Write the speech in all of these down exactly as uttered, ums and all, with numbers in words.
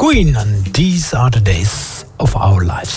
Queen, and these are the days of our lives.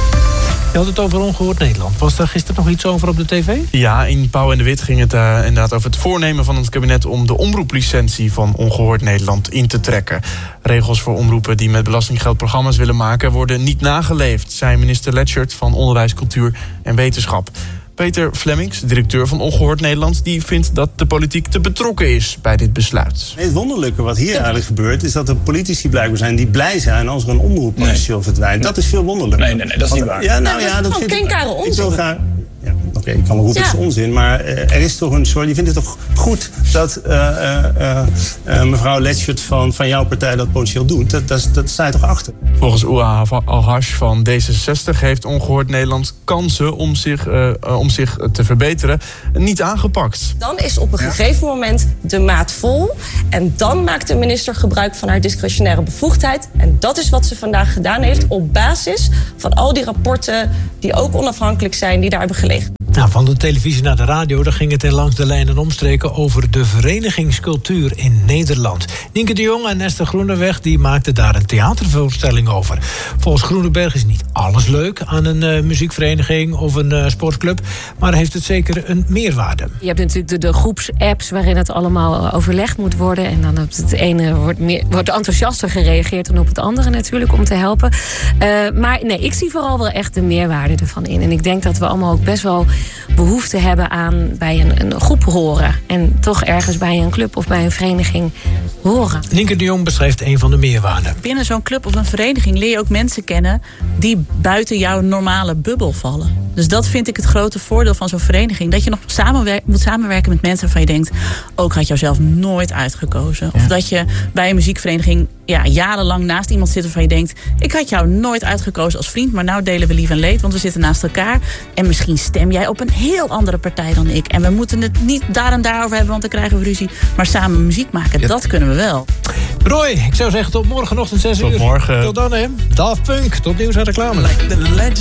Je had het over Ongehoord Nederland. Was er gisteren nog iets over op de tv? Ja, in Pauw en de Wit ging het uh, inderdaad over het voornemen van het kabinet om de omroeplicentie van Ongehoord Nederland in te trekken. Regels voor omroepen die met belastinggeld programma's willen maken worden niet nageleefd, zei minister Letchert van Onderwijs, Cultuur en Wetenschap. Peter Flemings, directeur van Ongehoord Nederland, die vindt dat de politiek te betrokken is bij dit besluit. Het wonderlijke wat hier eigenlijk gebeurt is dat er politici blijkbaar zijn die blij zijn als er een omroep potentieel nee. verdwijnt. Nee. Dat is veel wonderlijker. Nee, nee, nee, dat is niet waar. Ja, nou nee, ja, dat vind ik. Geen onzin. Ik wil graag. Ja, Oké, okay, ik kan wel roepen, ja. het is onzin, maar uh, er is toch een soort. Je vindt het toch goed dat uh, uh, uh, uh, mevrouw Letchert van, van jouw partij dat potentieel doet? Dat, dat, dat sta je toch achter? Volgens Ouha Al-Hash van D zesenzestig heeft Ongehoord Nederland kansen om zich, uh, uh, om zich te verbeteren niet aangepakt. Dan is op een ja. gegeven moment de maat vol. En dan maakt de minister gebruik van haar discretionaire bevoegdheid. En dat is wat ze vandaag gedaan heeft op basis van al die rapporten die ook onafhankelijk zijn, die daar hebben gelegen. Nou, van de televisie naar de radio, daar ging het in Langs de Lijn en Omstreken over de verenigingscultuur in Nederland. Nienke de Jong en Esther Groeneweg die maakten daar een theatervoorstelling over. Volgens Groenenberg is niet alles leuk aan een uh, muziekvereniging of een uh, sportclub, maar heeft het zeker een meerwaarde. Je hebt natuurlijk de, de groepsapps waarin het allemaal overlegd moet worden. En dan op het ene wordt, meer, wordt enthousiaster gereageerd dan op het andere natuurlijk om te helpen. Uh, maar nee, ik zie vooral wel echt de meerwaarde ervan in. En ik denk dat we allemaal ook best wel behoefte hebben aan bij een, een groep horen. En toch ergens bij een club of bij een vereniging horen. Nienke de Jong beschrijft een van de meerwaarden. Binnen zo'n club of een vereniging leer je ook mensen kennen die buiten jouw normale bubbel vallen. Dus dat vind ik het grote voordeel van zo'n vereniging. Dat je nog samenwer- moet samenwerken met mensen waarvan je denkt, ook oh, had jou zelf nooit uitgekozen. Ja. Of dat je bij een muziekvereniging ja, jarenlang naast iemand zit waarvan je denkt, ik had jou nooit uitgekozen als vriend, maar nou delen we lief en leed, want we zitten naast elkaar. En misschien stem jij op een heel andere partij dan ik. En we moeten het niet daar en daarover hebben, want dan krijgen we ruzie. Maar samen muziek maken, ja. dat kunnen we wel. Roy, ik zou zeggen tot morgenochtend zes uur. Tot morgen. Tot dan, hè. Daft Punk, tot nieuws en reclame. Like